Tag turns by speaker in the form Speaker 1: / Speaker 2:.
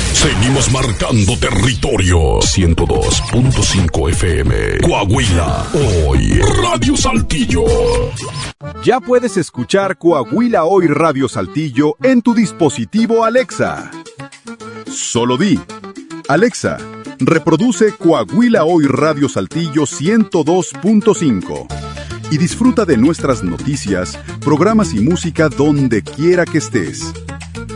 Speaker 1: Seguimos marcando territorio. 102.5 FM. Coahuila. Hoy, Radio Saltillo.
Speaker 2: Ya puedes escuchar Coahuila Hoy Radio Saltillo en tu dispositivo Alexa. Solo di: Alexa, reproduce Coahuila Hoy Radio Saltillo 102.5 y disfruta de nuestras noticias, programas y música donde quiera que estés.